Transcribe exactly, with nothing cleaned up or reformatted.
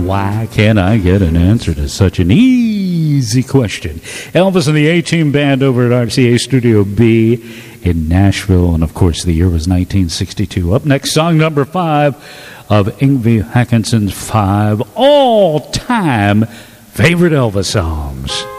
Why can't I get an answer to such an easy question? Elvis and the A-Team Band over at R C A Studio B in Nashville. And, of course, the year was nineteen sixty-two. Up next, song number five of Yngwie Haakonsson's five all-time favorite Elvis songs.